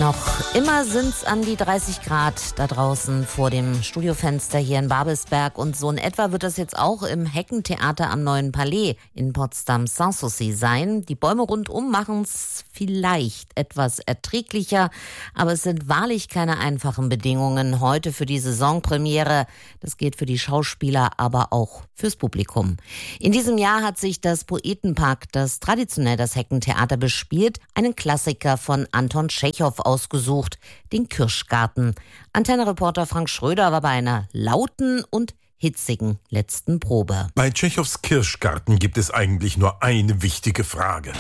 Noch immer sind's an die 30 Grad da draußen vor dem Studiofenster hier in Babelsberg. Und so in etwa wird das jetzt auch im Heckentheater am Neuen Palais in Potsdam-Sanssouci sein. Die Bäume rundum machen's vielleicht etwas erträglicher, aber es sind wahrlich keine einfachen Bedingungen heute für die Saisonpremiere. Das gilt für die Schauspieler, aber auch fürs Publikum. In diesem Jahr hat sich das Poetenpark, das traditionell das Heckentheater bespielt, einen Klassiker von Anton Tschechow ausgesucht, den Kirschgarten. Antenne-Reporter Frank Schröder war bei einer lauten und hitzigen letzten Probe. Bei Tschechows Kirschgarten gibt es eigentlich nur eine wichtige Frage.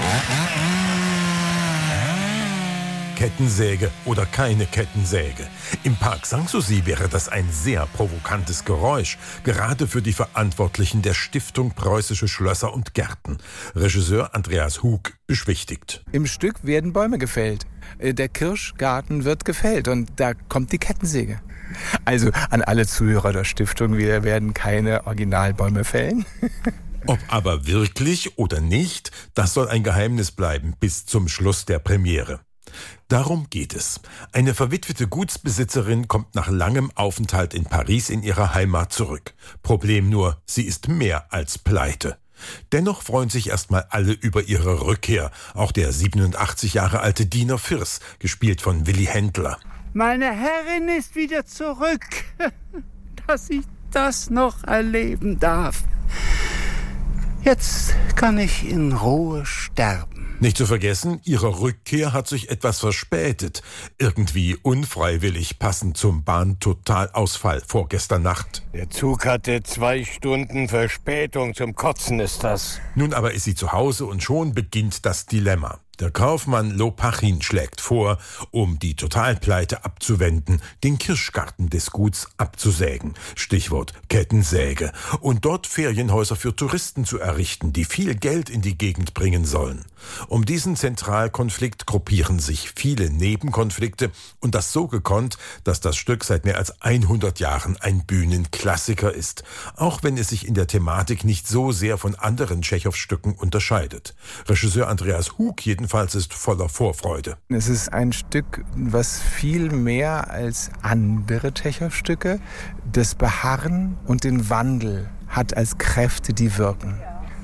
Kettensäge oder keine Kettensäge? Im Park Sanssouci wäre das ein sehr provokantes Geräusch, gerade für die Verantwortlichen der Stiftung Preußische Schlösser und Gärten. Regisseur Andreas Hug beschwichtigt. Im Stück werden Bäume gefällt. Der Kirschgarten wird gefällt und da kommt die Kettensäge. Also an alle Zuhörer der Stiftung, wir werden keine Originalbäume fällen. Ob aber wirklich oder nicht, das soll ein Geheimnis bleiben bis zum Schluss der Premiere. Darum geht es. Eine verwitwete Gutsbesitzerin kommt nach langem Aufenthalt in Paris in ihre Heimat zurück. Problem nur, sie ist mehr als pleite. Dennoch freuen sich erstmal alle über ihre Rückkehr. Auch der 87 Jahre alte Diener Firs, gespielt von Willy Händler. Meine Herrin ist wieder zurück, dass ich das noch erleben darf. Jetzt kann ich in Ruhe sterben. Nicht zu vergessen, ihre Rückkehr hat sich etwas verspätet. Irgendwie unfreiwillig, passend zum Bahntotalausfall vorgestern Nacht. Der Zug hatte 2 Stunden Verspätung, zum Kotzen ist das. Nun aber ist sie zu Hause und schon beginnt das Dilemma. Der Kaufmann Lopachin schlägt vor, um die Totalpleite abzuwenden, den Kirschgarten des Guts abzusägen. Stichwort Kettensäge. Und dort Ferienhäuser für Touristen zu errichten, die viel Geld in die Gegend bringen sollen. Um diesen Zentralkonflikt gruppieren sich viele Nebenkonflikte und das so gekonnt, dass das Stück seit mehr als 100 Jahren ein Bühnenklassiker ist. Auch wenn es sich in der Thematik nicht so sehr von anderen Tschechow-Stücken unterscheidet. Regisseur Andreas Hug jedenfalls ist voller Vorfreude. Es ist ein Stück, was viel mehr als andere Tschechow-Stücke das Beharren und den Wandel hat als Kräfte, die wirken.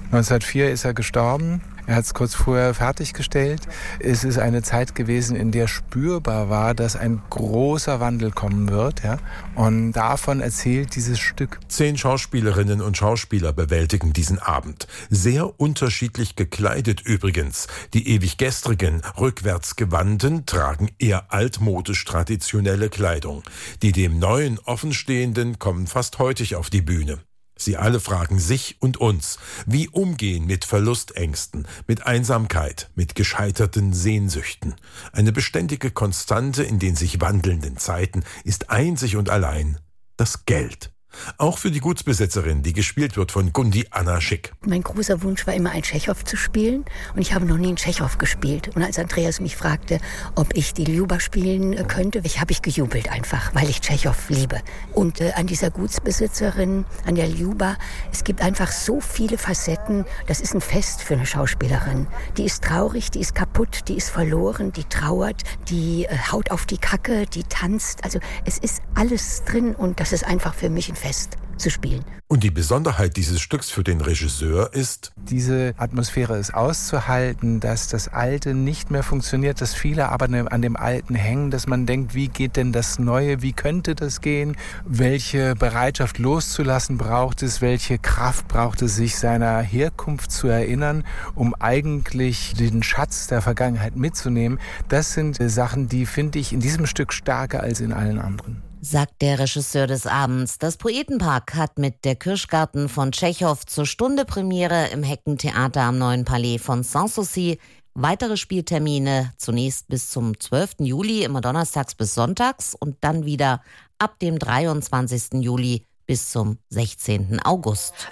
1904 ist er gestorben. Er hat es kurz vorher fertiggestellt. Es ist eine Zeit gewesen, in der spürbar war, dass ein großer Wandel kommen wird. Ja? Und davon erzählt dieses Stück. 10 Schauspielerinnen und Schauspieler bewältigen diesen Abend. Sehr unterschiedlich gekleidet übrigens. Die ewig gestrigen, rückwärts gewandten tragen eher altmodisch traditionelle Kleidung. Die dem Neuen offenstehenden kommen fast heutig auf die Bühne. Sie alle fragen sich und uns, wie umgehen mit Verlustängsten, mit Einsamkeit, mit gescheiterten Sehnsüchten. Eine beständige Konstante in den sich wandelnden Zeiten ist einzig und allein das Geld. Auch für die Gutsbesitzerin, die gespielt wird von Gundi Anna Schick. Mein großer Wunsch war immer, einen Tschechow zu spielen. Und ich habe noch nie einen Tschechow gespielt. Und als Andreas mich fragte, ob ich die Ljuba spielen könnte, habe ich gejubelt einfach, weil ich Tschechow liebe. Und an dieser Gutsbesitzerin, an der Ljuba, es gibt einfach so viele Facetten. Das ist ein Fest für eine Schauspielerin. Die ist traurig, die ist kaputt, die ist verloren, die trauert, die haut auf die Kacke, die tanzt. Also es ist alles drin und das ist einfach für mich ein Fest zu spielen. Und die Besonderheit dieses Stücks für den Regisseur ist, diese Atmosphäre ist auszuhalten, dass das Alte nicht mehr funktioniert, dass viele aber an dem Alten hängen, dass man denkt, wie geht denn das Neue, wie könnte das gehen, welche Bereitschaft loszulassen braucht es, welche Kraft braucht es, sich seiner Herkunft zu erinnern, um eigentlich den Schatz der Vergangenheit mitzunehmen. Das sind Sachen, die finde ich in diesem Stück stärker als in allen anderen. Sagt der Regisseur des Abends. Das Poetenpark hat mit der Kirschgarten von Tschechow zur Stunde Premiere im Heckentheater am Neuen Palais von Sanssouci. Weitere Spieltermine zunächst bis zum 12. Juli, immer donnerstags bis sonntags und dann wieder ab dem 23. Juli bis zum 16. August.